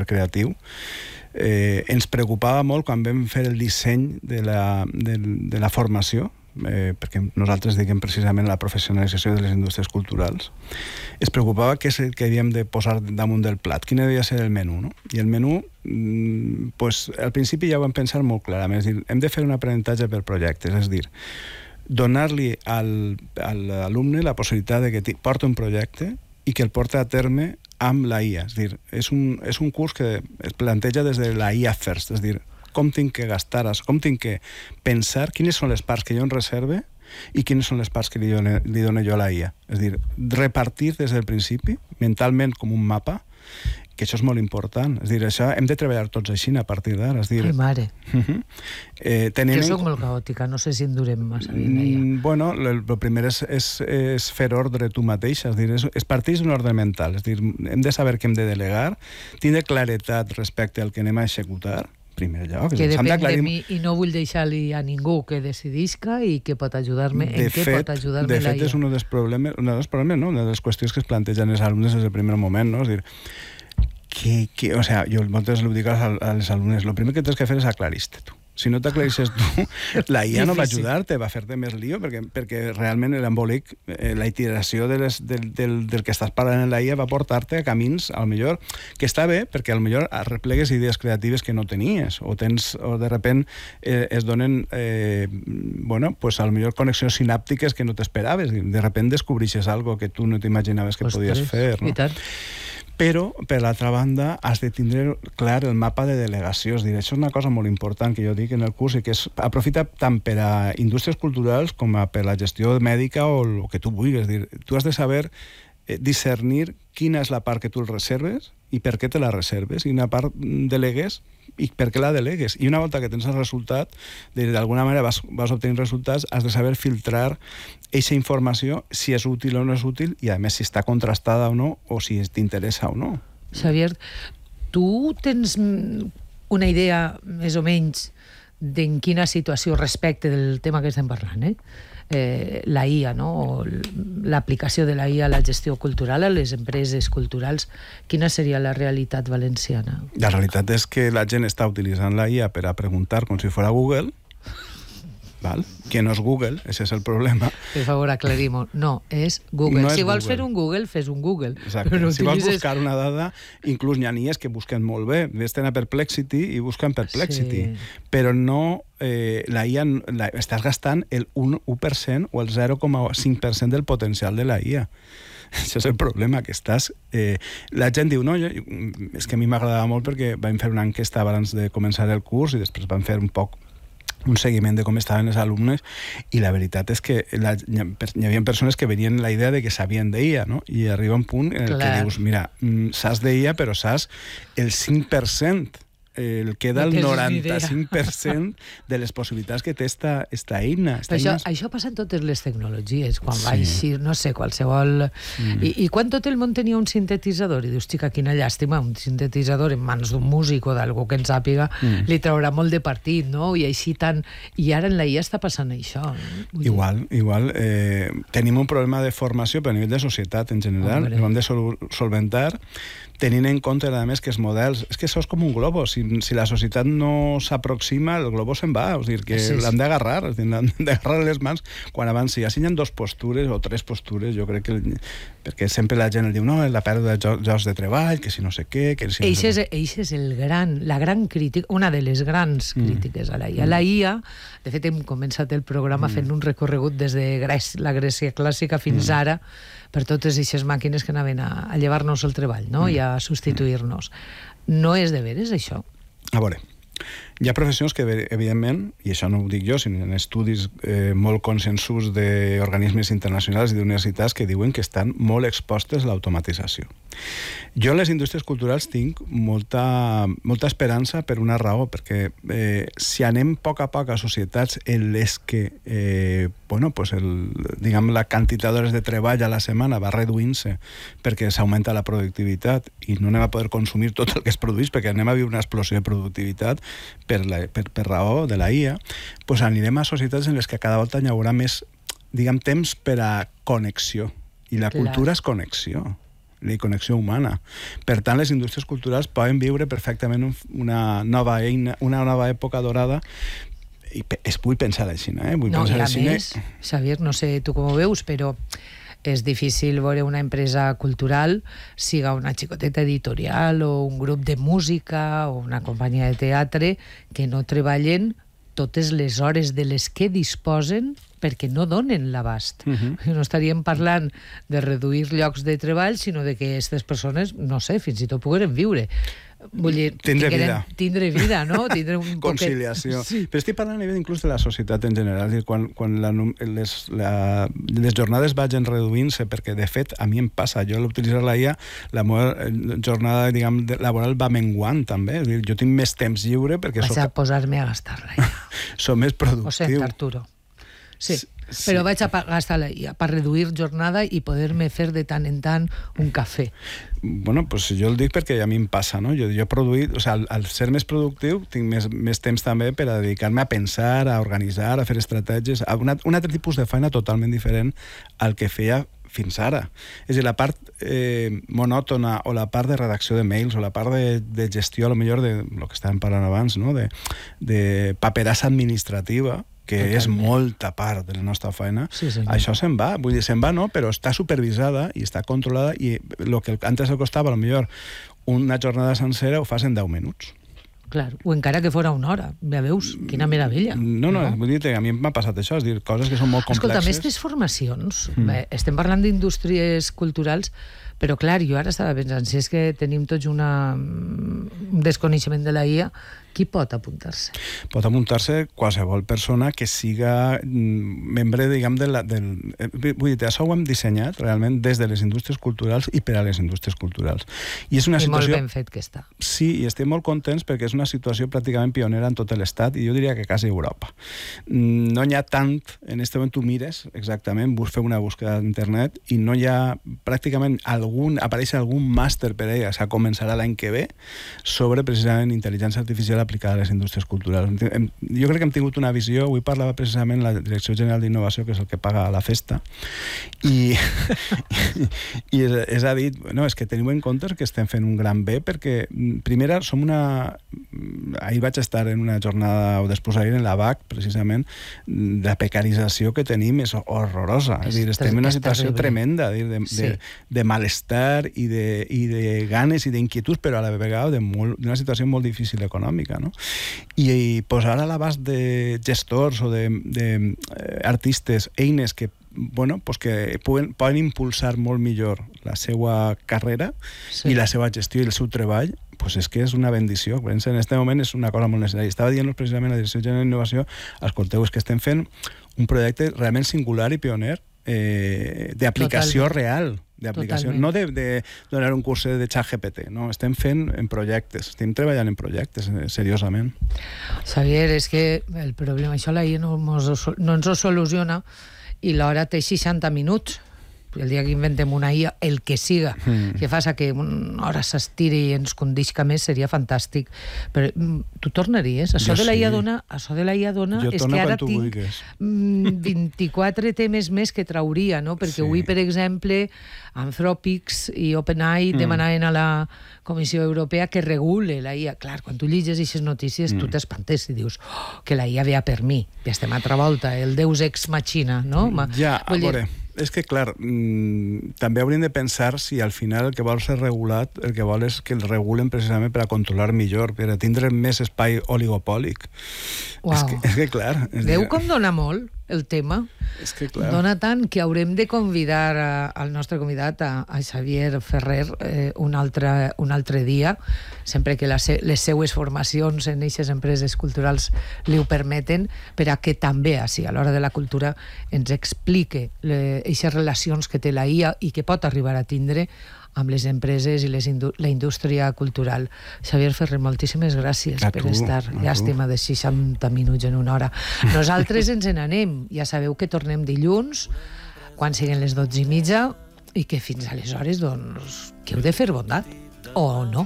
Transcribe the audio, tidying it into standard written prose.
creatiu. Ens preocupava molt quan vam fer el disseny de la formació, perquè nosaltres diguem precisament la professionalització de les indústries culturals. Es preocupava què és el que havíem de posar damunt del plat, quin havia de ser el menú, no? I el menú, al principi ja ho vam pensar molt clarament, és dir, hem de fer un aprenentatge per projectes, és dir, donar-li a l'alumne la possibilitat de que porti un projecte i que el porti a terme amb la IA. És dir, és un curs que es planteja des de la IA First, és dir, com tinc que gastar, com tinc que pensar quines són les parts que jo en reserve i quines són les parts que li dono jo a la IA. És dir, repartir des del principi, mentalment com un mapa, que això és molt important. És dir, això hem de treballar tots així a partir d'ara. Ai, mare. Que soc molt caòtica, no sé si en durem massa bé. Bueno, el primer és fer ordre tu mateixa, és dir, és partir d'un ordre mental. És dir, hem de saber què hem de delegar, tindre claretat respecte al que anem a executar, primer lloc. Que depèn de mi i no vull deixar-li a ningú que decidisca i que pot ajudar-me, en què pot ajudar-me la IA. De fet, és un dels problemes, una de les qüestions que es plantegen els alumnes des del primer moment, no? És dir, o sea, jo moltes ho dic als alumnes, el primer que tens que fer és aclarir-te tu. Si no t'aclarisses tu, la IA no va ajudar-te, va fer-te més lío, perquè realment l'embolic, la iteració del que estàs parlant en la IA va portar-te a camins, al millor, que està bé, perquè al millor arreplegues idees creatives que no tenies, o de repent es donen, pues al millor connexions sinàptiques que no t'esperaves, de repent descobrixes algo que tu no t'imaginaves que podies fer, no? I tant. Però, per l'altra banda, has de tindre clar el mapa de delegació. És dir, això és una cosa molt important que jo dic en el curs i que aprofita tant per a indústries culturals com per a la gestió mèdica o el que tu vulguis. És dir, tu has de saber discernir quina és la part que tu reserves i per què te la reserves, i una part delegues i per què la delegues. I una volta que tens el resultat, d'alguna manera vas obtenir resultats, has de saber filtrar aquesta informació, si és útil o no és útil, i a més si està contrastada o no, o si t'interessa o no. Xavier, tu tens una idea més o menys d'en quina situació respecte del tema que estem parlant, la IA, no? O l'aplicació de la IA a la gestió cultural, a les empreses culturals, quina seria la realitat valenciana? La realitat és que la gent està utilitzant la IA per a preguntar com si fos Google, val? Que no és Google, ese és el problema. Per favor, aclarim-ho. No, és Google. No és si vols Google. fer un Google, fes un Google. Exacte. Però no si vols utilitzes... buscar una dada, inclús n'hi ha IAs que busquen molt bé. Vés-te'n a Perplexity i busquen Perplexity. Sí. Però no... la IA estàs gastant el 1% o el 0,5% del potencial de la IA. Això és el problema, que estàs... la gent diu, no, és que a mi m'agradava molt perquè vam fer una enquesta abans de començar el curs i després vam fer un seguiment de com estaven els alumnes, i la veritat és que hi havia persones que venien la idea de que sabien d'IA, no? I arriba un punt en el que dius, mira, saps d'IA però saps el 5%, queda el 95% de les possibilitats que té esta eina. Això passa en totes les tecnologies, quan va eixir, no sé, qualsevol... I quan tot el món tenia un sintetitzador, i dius, xica, quina llàstima, un sintetitzador en mans d'un músic o d'algú que en sàpiga, li traurà molt de partit, no? I així tant... I ara en la IA està passant això. Igual. Tenim un problema de formació, però a nivell de societat en general, ho hem de solventar, tenint en compte, a més, que els models... És que això és com un globo. Si la societat no s'aproxima, el globo se'n va. És dir, que l'han d'agarrar. L'han d'agarrar a les mans. Quan abans, si ja hi ha 2 postures o 3 postures, jo crec que... Perquè sempre la gent el diu, no, la pèrdua de llocs de treball, que si no sé què... Eixa és la gran crítica, una de les grans crítiques a la IA. La IA, de fet, hem començat el programa fent un recorregut des de la Grècia clàssica fins ara, per totes aquestes màquines que anaven a llevar-nos el treball, no? I a substituir-nos. No és de veres, això? A veure, hi ha professions que, evidentment, i això no ho dic jo, sinó en estudis molt consensuts d'organismes internacionals i d'universitats que diuen que estan molt expostes a l'automatització. Jo en les indústries culturals tinc molta esperança per una raó, perquè si anem a poc a societats en les que la quantitat d'hores de treball a la setmana va reduint-se perquè s'augmenta la productivitat i no anem a poder consumir tot el que es produeix perquè anem a viure una explosió de productivitat per raó de la IA, doncs anirem a societats en les que cada volta hi haurà més, temps per a connexió. I la cultura és connexió. connexió humana. Per tant, les indústries culturals poden viure perfectament una nova època dorada. I vull pensar així, Vull no, pensar i a així. més, Xavier, no sé tu com ho veus, però és difícil veure una empresa cultural, siga una xicoteta editorial o un grup de música o una companyia de teatre, que no treballen totes les hores de les que disposen perquè no donen l'abast. No estaríem parlant de reduir llocs de treball, sinó de que aquestes persones, no sé, fins i tot pogueren viure. Vull dir, tindre vida, no? Tindre un conciliació. Sí. Però estic parlant a nivell inclús de la societat en general. És dir, quan les jornades vagin reduint-se, perquè de fet a mi em passa, jo l'utilitzar la IA, la meva jornada, diguem, laboral va menguant també. És dir, jo tinc més temps lliure perquè vaig a posar-me a gastar la IA. Soc més productiu. Ho sento, Arturo. Sí. Però vaig a gastar la IA per reduir jornada i poder-me fer de tant en tant un cafè. Bueno, pues jo el dic perquè a mi em passa, no? Jo he produït, o sigui, al ser més productiu tinc més temps també per a dedicar-me a pensar, a organitzar, a fer estratègies, a un altre tipus de feina totalment diferent al que feia fins ara. És a dir, la part monòtona o la part de redacció de mails o la part de gestió, a lo millor de lo que estàvem parlant abans, no? de paperassa administrativa, que és molta part de la nostra feina, això se'n va. Vull dir, se'n va, no? Però està supervisada i està controlada i el que antes costava, potser una jornada sencera ho fas en 10 minuts. Clar, o encara que fora una hora. Ja veus, quina meravella. No, vull dir que a mi m'ha passat això, és dir, coses que són molt complexes. Escolta, aquestes formacions, estem parlant d'indústries culturals, però clar, jo ara estava pensant, si és que tenim tots un desconeixement de la IA, qui pot apuntar-se? Pot apuntar-se qualsevol persona que siga membre, diguem, vull dir, això ho hem dissenyat realment des de les indústries culturals i per a les indústries culturals. I és una situació... molt ben fet que està. Sí, i estem molt contents perquè és una situació pràcticament pionera en tot l'Estat i jo diria que quasi Europa. No n'hi ha tant, en aquest moment tu mires exactament, fer una búsqueda d'internet i no hi ha pràcticament apareix algun màster per a ella, que començarà l'any que ve, sobre precisament intel·ligència artificial aplicada a les indústries culturals. Jo crec que hem tingut una visió, avui parlava precisament la Direcció General d'Innovació, que és el que paga la festa, i és a dir, no, és que teniu en compte que estem fent un gran bé, perquè primera som ahir vaig estar en una jornada, o després ahir en la BAC, precisament, la precarització que tenim és horrorosa. És a dir, estem en una situació tremenda de malestar i de ganes i d'inquietuds, però a la vegada d'una situació molt difícil econòmica, no? I posar a l'abast de gestors o d'artistes eines que poden impulsar molt millor la seva carrera i la seva gestió i el seu treball, és que és una bendició. En aquest moment és una cosa molt necessària. Estava dient precisament a la Direcció General d'Innovació, escolteu, és que estem fent un projecte realment singular i pioner d'aplicació real, no de donar un curs de ChatGPT, no, estem fent en projectes, estem treballant en projectes seriosament. Xavier, és que el problema, això la IA no ens ho soluciona i l'hora té 60 minuts. El dia que inventem una IA, el que siga, que faci que una hora s'estiri i ens condisca més, seria fantàstic. Però tu tornaries? Això de la IA dona és que ara tinc 24 temes més que trauria, no? Perquè avui, per exemple, Anthropics i OpenAI demanaven a la Comissió Europea que regule la IA. Clar, quan tu llegis aquestes notícies, tu t'espantes i dius que la IA ve per mi. Ja estem a altra volta, el Deus ex machina, no? Ja, a veure... És que, clar, també hauríem de pensar si al final el que vol ser regulat, el que vol és que el regulen precisament per a controlar millor, per a tindre més espai oligopòlic. Uau. És que, clar... Veu com dona molt el tema? És que, clar... Dona tant que haurem de convidar al nostre convidat, a Xavier Ferrer, un altre dia, sempre que les seues formacions en aquestes empreses culturals li ho permeten, per a que també, així, a l'hora de la cultura, ens explique aquestes relacions que té la IA i que pot arribar a tindre amb les empreses i la indústria cultural. Xavier Ferrer, moltíssimes gràcies per estar. Llàstima de 60 minuts en una hora. Nosaltres ens n'anem. Ja sabeu que tornem dilluns, quan siguin les 12:30, i que fins aleshores, doncs, que heu de fer bondat. O no.